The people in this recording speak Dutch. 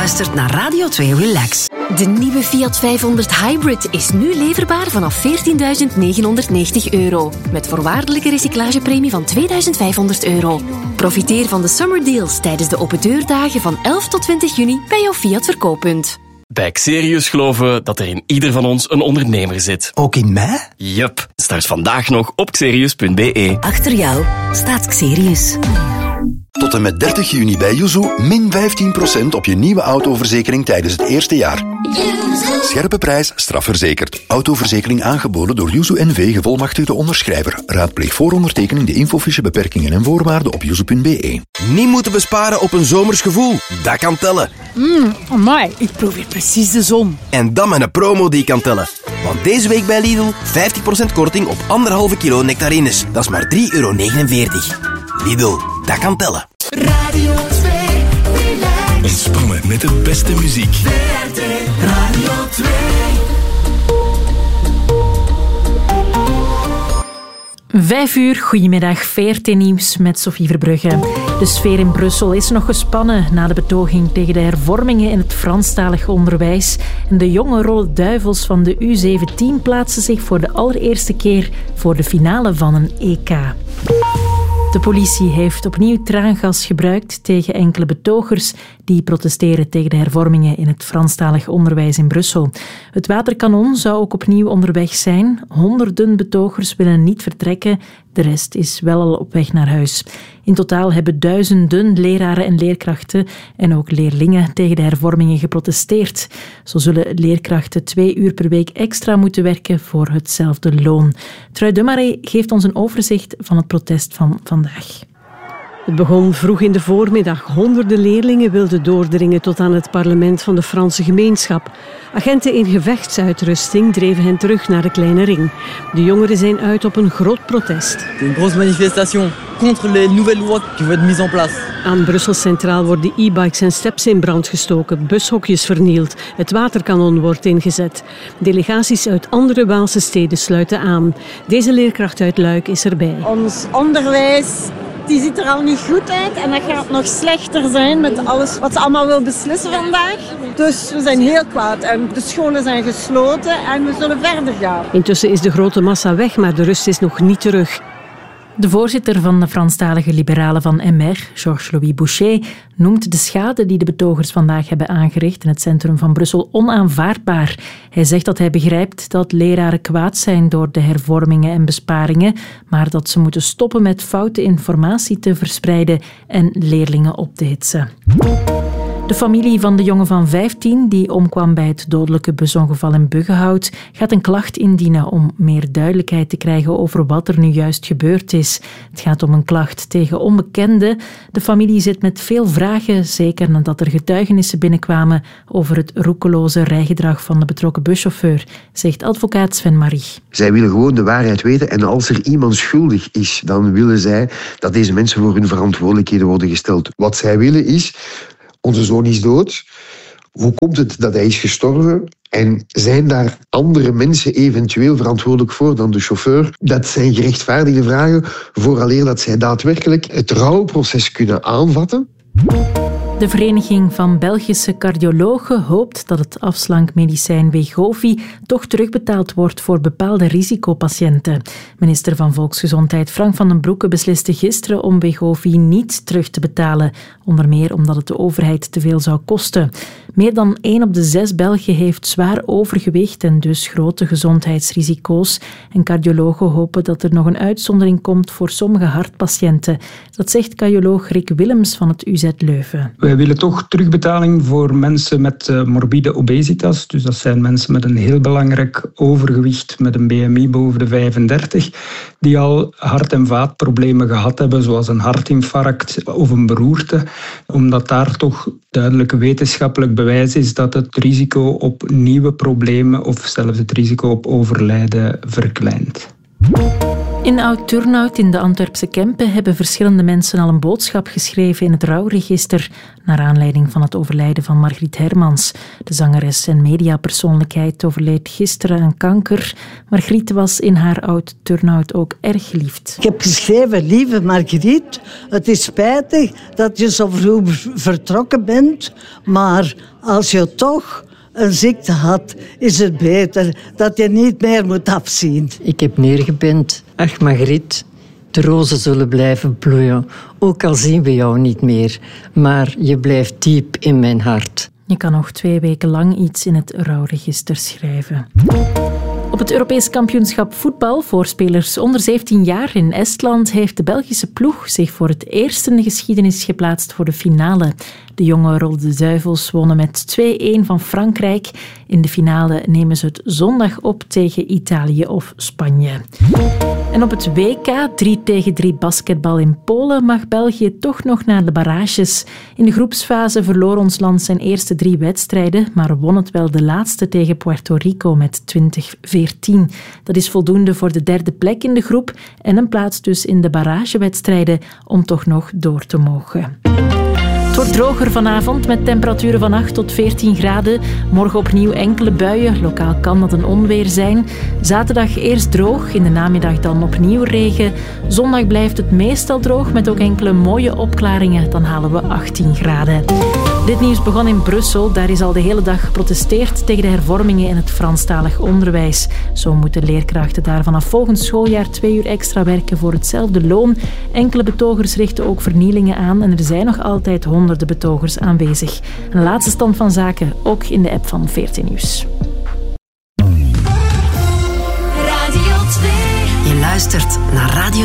luistert naar Radio 2 Relax. De nieuwe Fiat 500 Hybrid is nu leverbaar vanaf €14.990. Met voorwaardelijke recyclagepremie van €2.500. Profiteer van de summer deals tijdens de opendeurdagen van 11 tot 20 juni bij jouw Fiat verkooppunt. Bij Xerius geloven we dat er in ieder van ons een ondernemer zit. Ook in mij? Yup. Start vandaag nog op xerius.be. Achter jou staat Xerius. Tot en met 30 juni bij Yuzu min 15% op je nieuwe autoverzekering tijdens het eerste jaar. Scherpe prijs, strafverzekerd. Autoverzekering aangeboden door Yuzu NV, gevolmachtigde onderschrijver. Raadpleeg voor ondertekening de infofiche, beperkingen en voorwaarden op yuzu.be. Niet moeten besparen op een zomers gevoel. Dat kan tellen. Amai, ik proef hier precies de zon. En dan met een promo die kan tellen. Want deze week bij Lidl 50% korting op 1,5 kilo nectarines. Dat is maar €3,49. Lidl, dat kan tellen. Radio 2, relax. Ontspannen met de beste muziek. VRT Radio 2. Vijf uur, goedemiddag, VRT Nieuws met Sophie Verbrugge. De sfeer in Brussel is nog gespannen na de betoging tegen de hervormingen in het Franstalig onderwijs. En de jonge Rolle Duivels van de U17 plaatsen zich voor de allereerste keer voor de finale van een EK. De politie heeft opnieuw traangas gebruikt tegen enkele betogers die protesteren tegen de hervormingen in het Franstalig onderwijs in Brussel. Het waterkanon zou ook opnieuw onderweg zijn. Honderden betogers willen niet vertrekken. De rest is wel al op weg naar huis. In totaal hebben duizenden leraren en leerkrachten en ook leerlingen tegen de hervormingen geprotesteerd. Zo zullen leerkrachten 2 uur per week extra moeten werken voor hetzelfde loon. Trui Demaré geeft ons een overzicht van het protest van vandaag. Het begon vroeg in de voormiddag. Honderden leerlingen wilden doordringen tot aan het parlement van de Franse gemeenschap. Agenten in gevechtsuitrusting dreven hen terug naar de kleine ring. De jongeren zijn uit op een groot protest. Een grote manifestation contre les nouvelles lois qui vont être mises en place. Aan Brussel Centraal worden e-bikes en steps in brand gestoken, bushokjes vernield, het waterkanon wordt ingezet. Delegaties uit andere Waalse steden sluiten aan. Deze leerkracht uit Luik is erbij. Ons onderwijs die ziet er al niet goed uit en dat gaat nog slechter zijn met alles wat ze allemaal wil beslissen vandaag. Dus we zijn heel kwaad en de scholen zijn gesloten en we zullen verder gaan. Intussen is de grote massa weg, maar de rust is nog niet terug. De voorzitter van de Franstalige Liberalen van MR, Georges-Louis Boucher, noemt de schade die de betogers vandaag hebben aangericht in het centrum van Brussel onaanvaardbaar. Hij zegt dat hij begrijpt dat leraren kwaad zijn door de hervormingen en besparingen, maar dat ze moeten stoppen met foute informatie te verspreiden en leerlingen op te hitsen. De familie van de jongen van 15 die omkwam bij het dodelijke busongeval in Buggenhout gaat een klacht indienen om meer duidelijkheid te krijgen over wat er nu juist gebeurd is. Het gaat om een klacht tegen onbekenden. De familie zit met veel vragen, zeker nadat er getuigenissen binnenkwamen over het roekeloze rijgedrag van de betrokken buschauffeur, zegt advocaat Sven Marie. Zij willen gewoon de waarheid weten en als er iemand schuldig is, dan willen zij dat deze mensen voor hun verantwoordelijkheden worden gesteld. Wat zij willen is: onze zoon is dood. Hoe komt het dat hij is gestorven? En zijn daar andere mensen eventueel verantwoordelijk voor dan de chauffeur? Dat zijn gerechtvaardigde vragen vooraleer dat zij daadwerkelijk het rouwproces kunnen aanvatten. De Vereniging van Belgische Cardiologen hoopt dat het afslankmedicijn Wegovy toch terugbetaald wordt voor bepaalde risicopatiënten. Minister van Volksgezondheid Frank van den Broeke besliste gisteren om Wegovy niet terug te betalen, onder meer omdat het de overheid te veel zou kosten. Meer dan 1 op de 6 Belgen heeft zwaar overgewicht en dus grote gezondheidsrisico's. En cardiologen hopen dat er nog een uitzondering komt voor sommige hartpatiënten. Dat zegt cardioloog Rick Willems van het UZ Leuven. Wij willen toch terugbetaling voor mensen met morbide obesitas. Dus dat zijn mensen met een heel belangrijk overgewicht, met een BMI boven de 35, die al hart- en vaatproblemen gehad hebben, zoals een hartinfarct of een beroerte. Omdat daar toch duidelijk wetenschappelijk bewijs is dat het risico op nieuwe problemen of zelfs het risico op overlijden verkleint. In Oud-Turnhout in de Antwerpse Kempen hebben verschillende mensen al een boodschap geschreven in het rouwregister naar aanleiding van het overlijden van Margriet Hermans. De zangeres en mediapersoonlijkheid overleed gisteren aan kanker. Margriet was in haar Oud-Turnhout ook erg geliefd. Ik heb geschreven, lieve Margriet, het is spijtig dat je zo vroeg vertrokken bent, maar als je toch een ziekte had, is het beter dat je niet meer moet afzien. Ik heb neergepend. Ach, Margriet, de rozen zullen blijven bloeien, ook al zien we jou niet meer. Maar je blijft diep in mijn hart. Je kan nog 2 weken lang iets in het rouwregister schrijven. Op het Europees kampioenschap voetbal voor spelers onder 17 jaar in Estland heeft de Belgische ploeg zich voor het eerst in de geschiedenis geplaatst voor de finale. De jonge Rode Duivels wonnen met 2-1 van Frankrijk. In de finale nemen ze het zondag op tegen Italië of Spanje. En op het WK 3-tegen-3 basketbal in Polen mag België toch nog naar de barrages. In de groepsfase verloor ons land zijn eerste 3 wedstrijden, maar won het wel de laatste tegen Puerto Rico met 20-14. Dat is voldoende voor de 3e plek in de groep en een plaats dus in de barragewedstrijden om toch nog door te mogen. Het wordt droger vanavond met temperaturen van 8 tot 14 graden. Morgen opnieuw enkele buien. Lokaal kan dat een onweer zijn. Zaterdag eerst droog, in de namiddag dan opnieuw regen. Zondag blijft het meestal droog met ook enkele mooie opklaringen. Dan halen we 18 graden. Dit nieuws begon in Brussel. Daar is al de hele dag geprotesteerd tegen de hervormingen in het Franstalig onderwijs. Zo moeten leerkrachten daar vanaf volgend schooljaar 2 uur extra werken voor hetzelfde loon. Enkele betogers richten ook vernielingen aan en er zijn nog altijd honderden betogers aanwezig. Een laatste stand van zaken, ook in de app van VRT Nieuws. Je luistert naar Radio